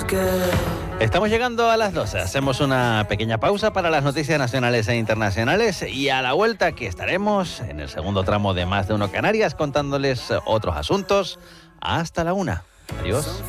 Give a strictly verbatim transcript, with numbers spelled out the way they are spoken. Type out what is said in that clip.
Estamos llegando a las doce. Hacemos una pequeña pausa para las noticias nacionales e internacionales y a la vuelta aquí estaremos en el segundo tramo de Más de Uno Canarias contándoles otros asuntos hasta la una. Adiós.